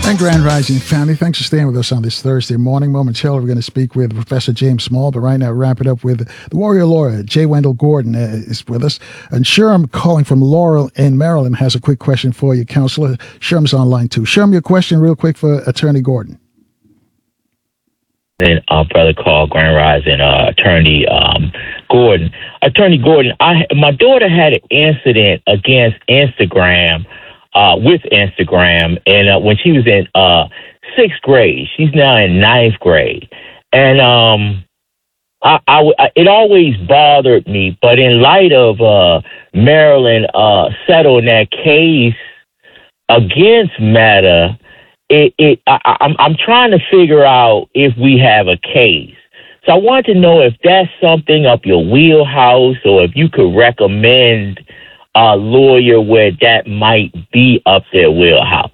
And Grand Rising family, thanks for staying with us on this Thursday morning. Momentarily, we're going to speak with Professor James Small, but right now, wrap it up with the Warrior Lawyer. J. Wendell Gordon is with us. And Sherm, calling from Laurel in Maryland, has a quick question for you, Counselor. Sherm's online too. Sherm, your question real quick for Attorney Gordon. And brother called Grand Rising, Attorney Gordon. Attorney Gordon, my daughter had an incident against Instagram, with Instagram, and when she was in sixth grade, she's now in ninth grade, and it always bothered me. But in light of Maryland settling that case against Meta, I'm trying to figure out if we have a case. So I want to know if that's something up your wheelhouse, or if you could recommend a lawyer where that might be up their wheelhouse.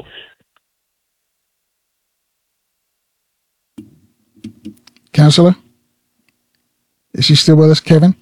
Counselor? Is she still with us, Kevin?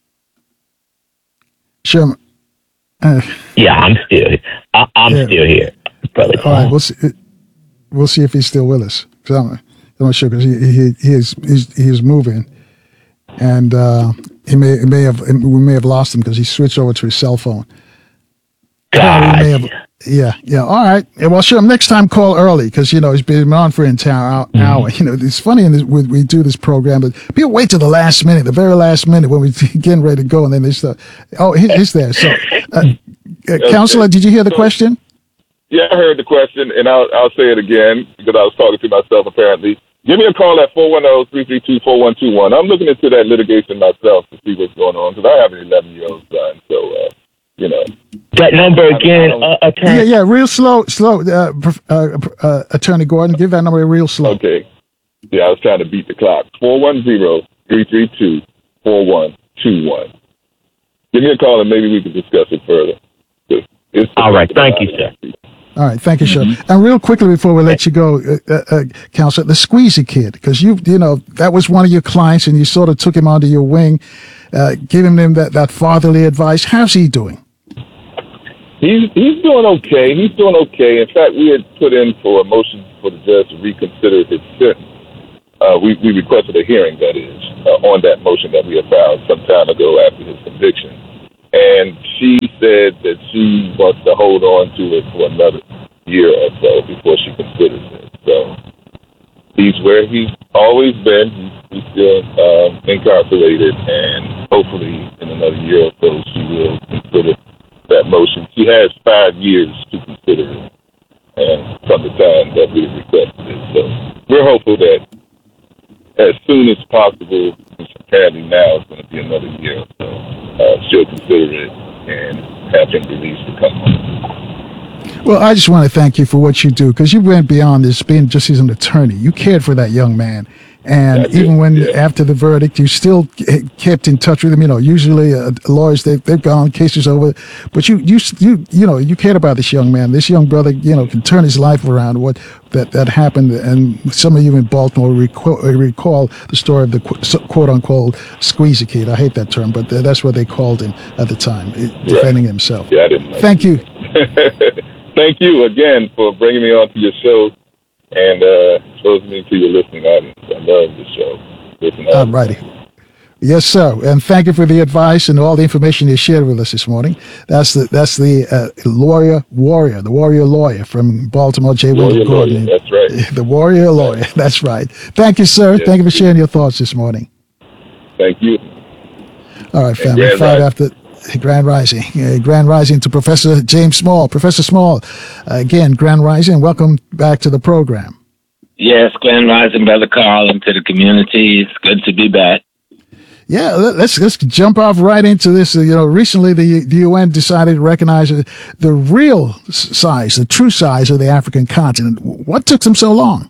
Sure. Yeah, I'm still here. I'm still here, brother. All right, we'll see if he's still with us. Cause I'm not sure, because he is moving, and we may have lost him because he switched over to his cell phone. God. Yeah. All right. Well, sure. Next time, call early, because he's been on for an entire hour. It's funny we do this program, but people wait till the last minute, the very last minute, when we're getting ready to go, and then they start. Oh, he's there. So, Counselor, did you hear the question? Yeah, I heard the question, and I'll say it again because I was talking to myself apparently. Give me a call at 410-332-4121. I'm looking into that litigation myself to see what's going on, because I have an 11-year-old son, so. That number again, Attorney. Yeah, real slow, Attorney Gordon. Give that number real slow. Okay. Yeah, I was trying to beat the clock. 410-332-4121. Give me a call and maybe we can discuss it further. All right. Thank you, sir. All right, thank you, sir. And real quickly before we let you go, Counselor, the Squeezy Kid, because that was one of your clients, and you sort of took him under your wing, giving him that fatherly advice. How's he doing? He's doing okay. In fact, we had put in for a motion for the judge to reconsider his sentence. We requested a hearing, that is, on that motion that we had filed some time ago after his conviction. And she said that she wants to hold on to it for another year or so before she considers it. So he's where he's always been. He's still incarcerated, and hopefully in another year or so she will consider that motion. She has 5 years to consider it, and from the time that we requested it. So we're hopeful that as soon as possible, which apparently now it's going to be another year or so, she'll consider it and have him released to come home. Well, I just want to thank you for what you do, because you went beyond this being just as an attorney. You cared for that young man. And even after the verdict, you still kept in touch with him. Usually lawyers, they've gone cases over, but you cared about this young man. This young brother, can turn his life around. What that happened, and some of you in Baltimore recall the story of the quote unquote Squeezy Kid. I hate that term, but that's what they called him at the time, defending himself. Yeah, I didn't know. Thank you. Thank you again for bringing me on to your show and exposing me to your listening audience. I love the show. All righty. Yes, sir. And thank you for the advice and all the information you shared with us this morning. That's the Warrior Lawyer from Baltimore, J. Wendell Gordon. That's right. The Warrior Lawyer. That's right. Thank you, sir. Yeah. Thank you for sharing your thoughts this morning. Thank you. All right, family. 5 after Grand Rising. Grand Rising to Professor James Small. Professor Small, again, Grand Rising. Welcome back to the program. Yes, Grand Rising, Brother Carl, and to the community. It's good to be back. Yeah, let's jump off right into this. Recently the UN decided to recognize the real size, the true size of the African continent. What took them so long?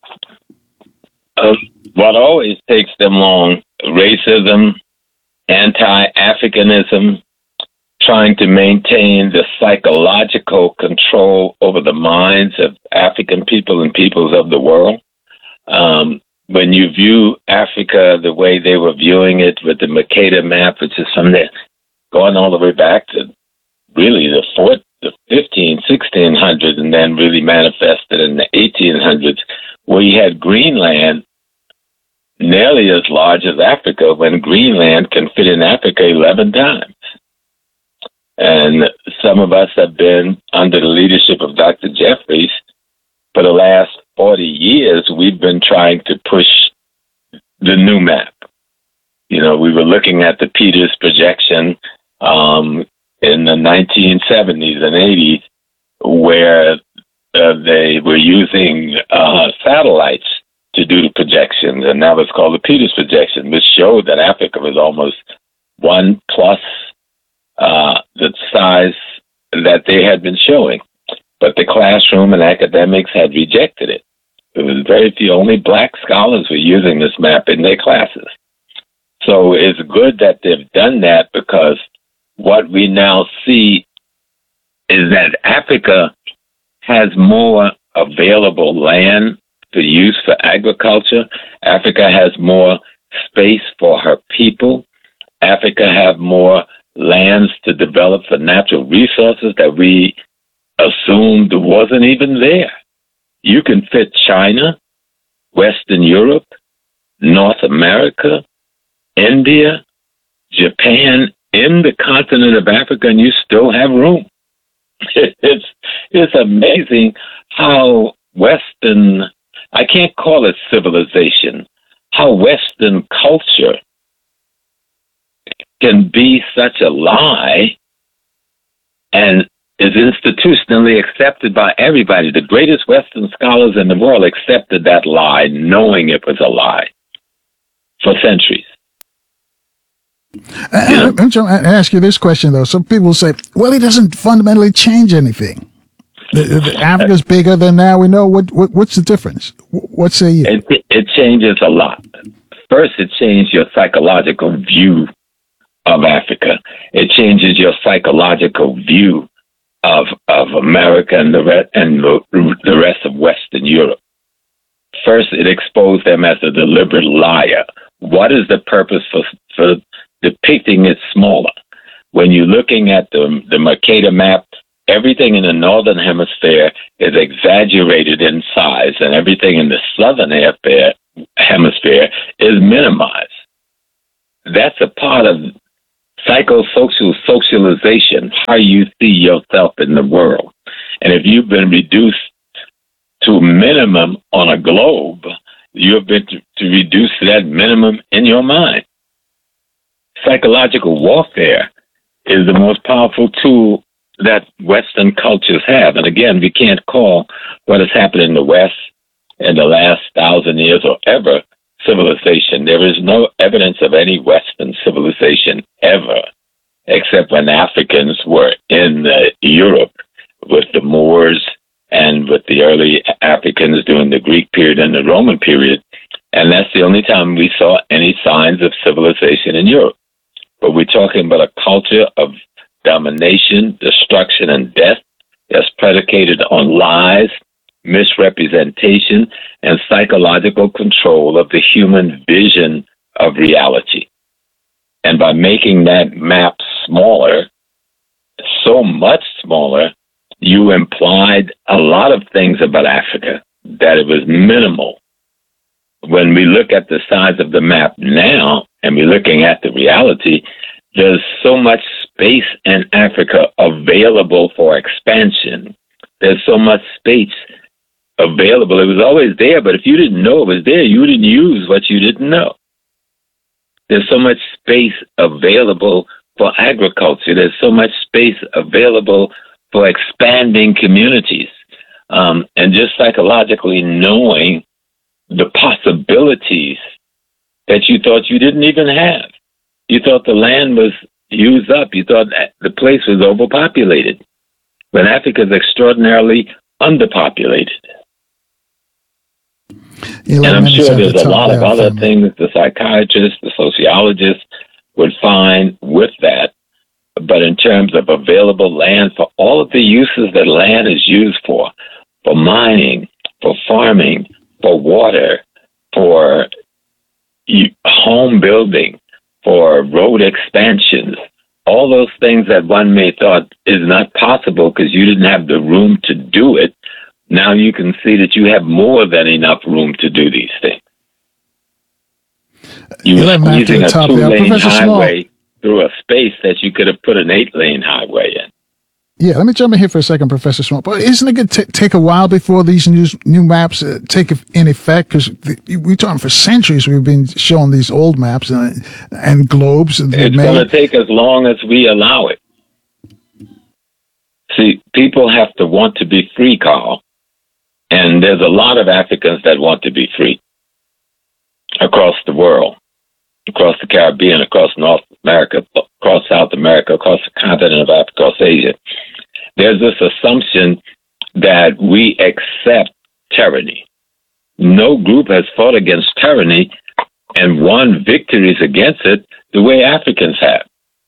What always takes them long: racism, anti-Africanism, trying to maintain the psychological control over the minds of African people and peoples of the world. When you view Africa the way they were viewing it with the Mercator map, which is something going all the way back to really the 1600s, and then really manifested in the 1800s, where you had Greenland nearly as large as Africa, when Greenland can fit in Africa 11 times. And some of us have been under the leadership of Dr. Jeffries for the last 40 years. We've been trying to push the new map. You know, we were looking at the Peters projection in the 1970s and 80s, where they were using satellites to do the projections, and that was called the Peters projection, which showed that Africa was almost 1 plus the size that they had been showing. But the classroom and academics had rejected it. It was very few, only black scholars were using this map in their classes. So it's good that they've done that, because what we now see is that Africa has more available land for use for agriculture. Africa has more space for her people. Africa has more lands to develop for natural resources that we assumed wasn't even there. You can fit China, Western Europe, North America, India, Japan in the continent of Africa, and you still have room. It's amazing how Western, I can't call it civilization, how Western culture can be such a lie and is institutionally accepted by everybody. The greatest Western scholars in the world accepted that lie, knowing it was a lie, for centuries. I'm trying to ask you this question, though. Some people say, well, it doesn't fundamentally change anything. Africa's bigger than now. We know what's the difference? What say you? It changes a lot. First, it changes your psychological view of Africa. It changes your psychological view of America and the rest of Western Europe. First, it exposed them as a deliberate liar. What is the purpose for depicting it smaller? When you're looking at the Mercator map, everything in the northern hemisphere is exaggerated in size, and everything in the southern hemisphere is minimized. That's a part of psychosocial socialization, how you see yourself in the world. And if you've been reduced to a minimum on a globe, you've been to reduce that minimum in your mind. Psychological warfare is the most powerful tool that Western cultures have. And again, we can't call what has happened in the West in the last 1,000 years or ever civilization. There is no evidence of any Western civilization ever, except when Africans were in Europe with the Moors and with the early Africans during the Greek period and the Roman period. And that's the only time we saw any signs of civilization in Europe. But we're talking about a culture of domination, destruction, and death that's predicated on lies, misrepresentation, and psychological control of the human vision of reality. And by making that map smaller, so much smaller, you implied a lot of things about Africa, that it was minimal. When we look at the size of the map now, and we're looking at the reality, there's so much space in Africa available for expansion. There's so much space available. It was always there, but if you didn't know it was there, you wouldn't use what you didn't know. There's so much space available for agriculture. There's so much space available for expanding communities. And just psychologically knowing the possibilities that you thought you didn't even have. You thought the land was used up. You thought the place was overpopulated. But Africa is extraordinarily underpopulated. And I'm sure there's a lot of other things the psychiatrists, the sociologists would find with that. But in terms of available land for all of the uses that land is used for mining, for farming, for water, for home building, for road expansions, all those things that one may thought is not possible because you didn't have the room to do it, now you can see that you have more than enough room to do these things. You were squeezing a 2-lane highway through a space that you could have put an 8-lane highway in. Yeah, let me jump in here for a second, Professor Small. But isn't it going to take a while before these new maps take in effect? Because we're talking for centuries we've been showing these old maps and globes. It's going to take as long as we allow it. See, people have to want to be free, Carl. And there's a lot of Africans that want to be free across the world, across the Caribbean, across North America, across South America, across the continent of Africa, across Asia. There's this assumption that we accept tyranny. No group has fought against tyranny and won victories against it the way Africans have.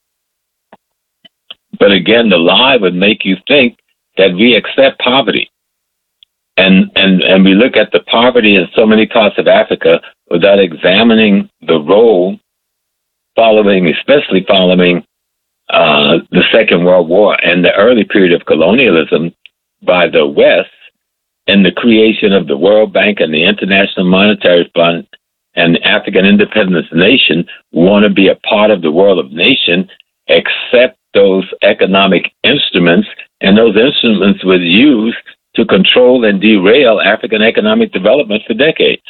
But again, the lie would make you think that we accept poverty. And we look at the poverty in so many parts of Africa without examining the role especially following the Second World War and the early period of colonialism by the West and the creation of the World Bank and the International Monetary Fund and the African Independence Nation want to be a part of the world of nation, accept those economic instruments, and those instruments were used to control and derail African economic development for decades.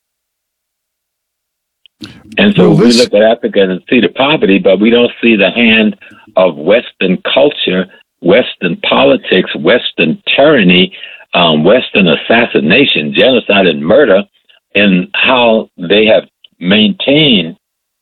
And so we look at Africa and see the poverty, but we don't see the hand of Western culture, Western politics, Western tyranny, Western assassination, genocide, and murder, and how they have maintained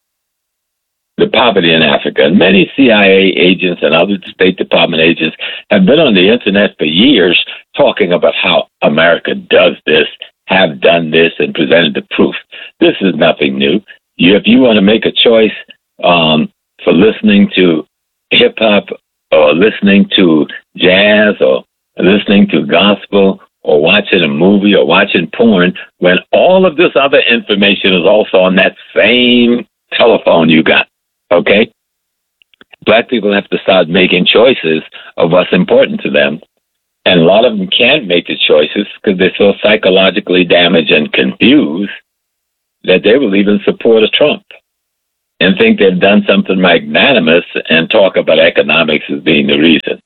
the poverty in Africa. And many CIA agents and other State Department agents have been on the internet for years talking about how America does this, have done this, and presented the proof. This is nothing new. If you want to make a choice for listening to hip-hop or listening to jazz or listening to gospel or watching a movie or watching porn, when all of this other information is also on that same telephone you got, okay? Black people have to start making choices of what's important to them. And a lot of them can't make the choices because they're so psychologically damaged and confused that they will even support a Trump and think they've done something magnanimous and talk about economics as being the reason.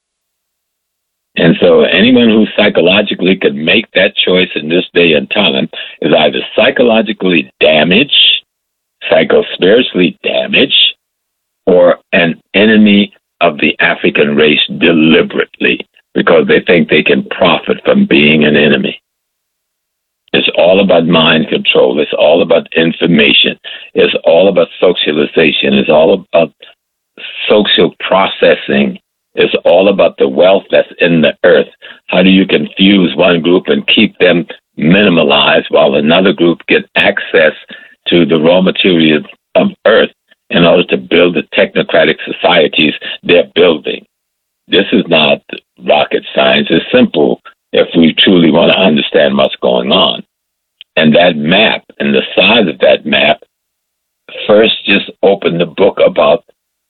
And so anyone who psychologically could make that choice in this day and time is either psychologically damaged, psychospiritually damaged, or an enemy of the African race deliberately, because they think they can profit from being an enemy. It's all about mind control. It's all about information. It's all about socialization. It's all about social processing. It's all about the wealth that's in the earth. How do you confuse one group and keep them minimalized while another group get access to the raw materials of earth in order to build the technocratic societies they're building? This is not rocket science. It's simple if we truly want to understand what's going on. And that map and the size of that map first just opened the book about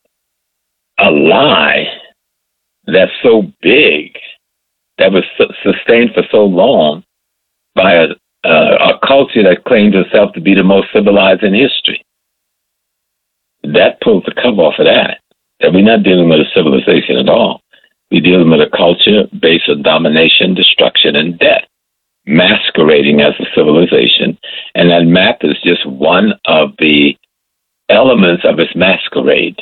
a lie that's so big, that was sustained for so long by a culture that claims itself to be the most civilized in history. That pulls the cover off of that we're not dealing with a civilization at all. We're dealing with a culture based on domination, destruction, and death, masquerading as a civilization. And that map is just one of the elements of its masquerade.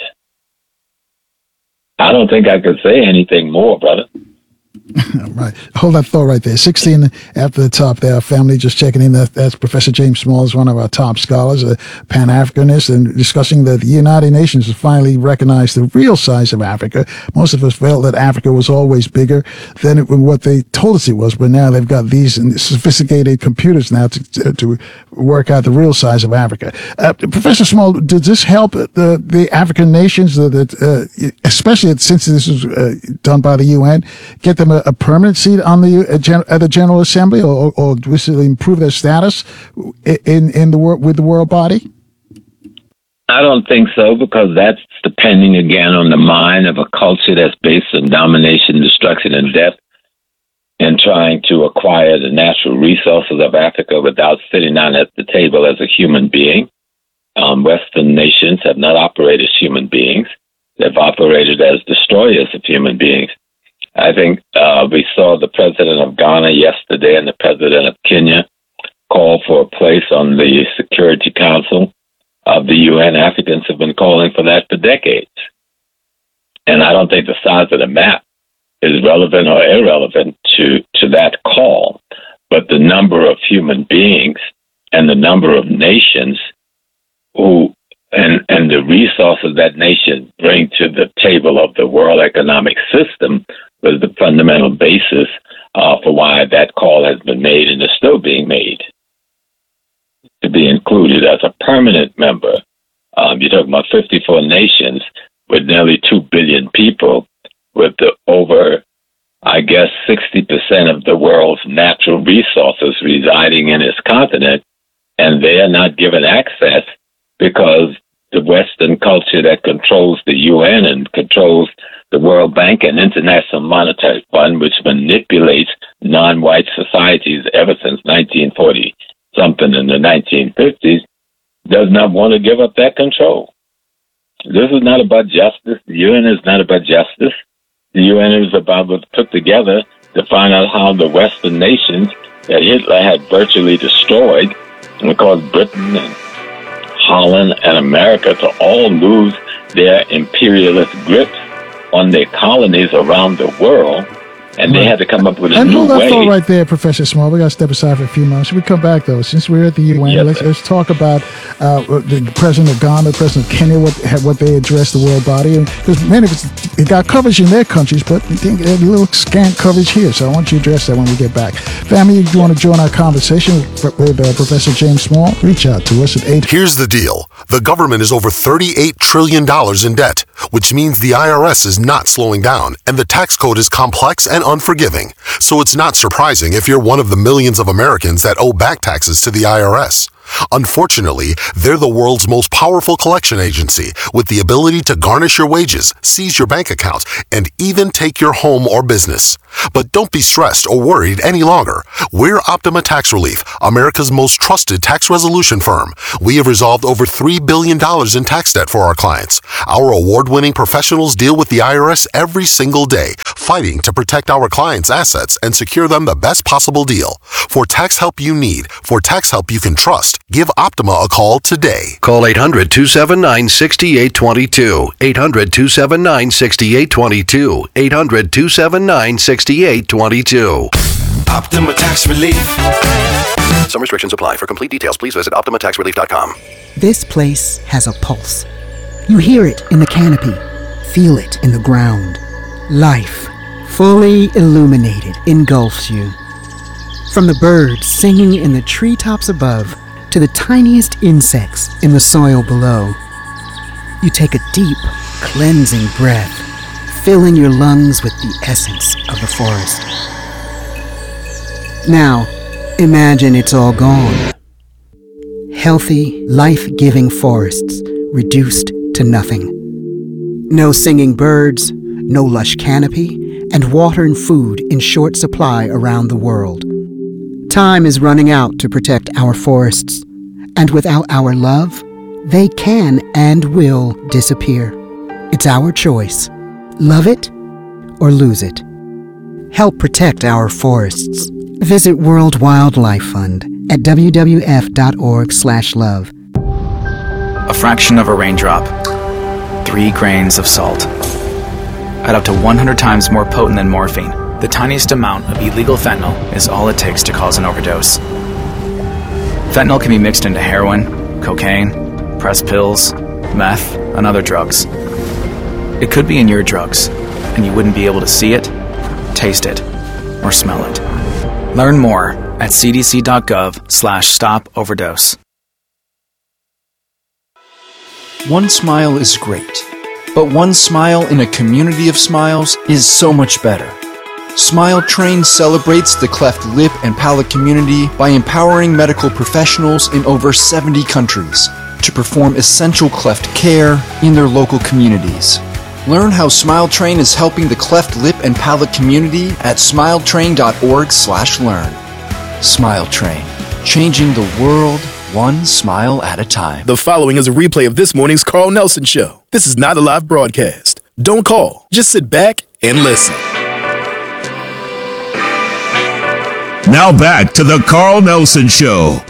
I don't think I could say anything more, brother. Right. Hold that thought right there. 16 after the top there. Family just checking in. That's Professor James Small, is one of our top scholars, a Pan-Africanist, and discussing that the United Nations has finally recognized the real size of Africa. Most of us felt that Africa was always bigger than what they told us it was, but now they've got these sophisticated computers now to work out the real size of Africa. Professor Small, does this help the African nations, especially since this was done by the UN, get them a permanent seat on at the General Assembly, or basically improve their status in the with the world body? I don't think so, because that's depending again on the mind of a culture that's based on domination, destruction, and death, and trying to acquire the natural resources of Africa without sitting down at the table as a human being. Western nations have not operated as human beings. They've operated as destroyers of human beings. I think we saw the president of Ghana yesterday and the president of Kenya call for a place on the Security Council of the UN. Africans have been calling for that for decades. And I don't think the size of the map is relevant or irrelevant to that call, but the number of human beings and the number of nations who and the resources that nation bring to the table of the world economic system was the fundamental basis for why that call has been made and is still being made to be included as a permanent member. You're talking about 54 nations with nearly 2 billion people, with over, I guess, 60% of the world's natural resources residing in its continent, and they are not given access because the Western culture that controls the UN and controls the World Bank and International Monetary Fund, which manipulates non-white societies ever since 1940-something in the 1950s, does not want to give up that control. This is not about justice. The UN is not about justice. The UN is about what's put together to find out how the Western nations that Hitler had virtually destroyed, and caused Britain and Holland and America to all lose their imperialist grip on their colonies around the world, and they had to come up with a new way. And hold that thought right there, Professor Small. We got to step aside for a few moments. Should we come back, though? Since we're at the UN, Yes, let's talk about the president of Ghana, the president of Kenya, what they addressed the world body. Because many of it got coverage in their countries, but I think a little scant coverage here. So I want you to address that when we get back. Family, if you want to join our conversation with Professor James Small, reach out to us at 8. Here's the deal. The government is over $38 trillion in debt, which means the IRS is not slowing down, and the tax code is complex and unforgiving. So it's not surprising if you're one of the millions of Americans that owe back taxes to the IRS. Unfortunately, they're the world's most powerful collection agency with the ability to garnish your wages, seize your bank accounts, and even take your home or business. But don't be stressed or worried any longer. We're Optima Tax Relief, America's most trusted tax resolution firm. We have resolved over $3 billion in tax debt for our clients. Our award-winning professionals deal with the IRS every single day, fighting to protect our clients' assets and secure them the best possible deal. For tax help you need, for tax help you can trust, give Optima a call today. Call 800-279-6822. 800-279-6822. 800-279-6822. Optima Tax Relief. Some restrictions apply. For complete details, please visit OptimaTaxRelief.com. This place has a pulse. You hear it in the canopy, feel it in the ground. Life, fully illuminated, engulfs you. From the birds singing in the treetops above to the tiniest insects in the soil below, you take a deep, cleansing breath, filling your lungs with the essence of the forest. Now, imagine it's all gone. Healthy, life-giving forests reduced to nothing. No singing birds, no lush canopy, and water and food in short supply around the world. Time is running out to protect our forests, and without our love, they can and will disappear. It's our choice. Love it or lose it. Help protect our forests. Visit World Wildlife Fund at wwf.org/love. A fraction of a raindrop, 3 grains of salt. At up to 100 times more potent than morphine, the tiniest amount of illegal fentanyl is all it takes to cause an overdose. Fentanyl can be mixed into heroin, cocaine, pressed pills, meth, and other drugs. It could be in your drugs, and you wouldn't be able to see it, taste it, or smell it. Learn more at cdc.gov/stop-overdose. One smile is great, but one smile in a community of smiles is so much better. Smile Train celebrates the cleft lip and palate community by empowering medical professionals in over 70 countries to perform essential cleft care in their local communities. Learn how Smile Train is helping the cleft lip and palate community at smiletrain.org/learn. Smile Train, changing the world one smile at a time. The following is a replay of this morning's Carl Nelson Show. This is not a live broadcast. Don't call. Just sit back and listen. Now back to the Carl Nelson Show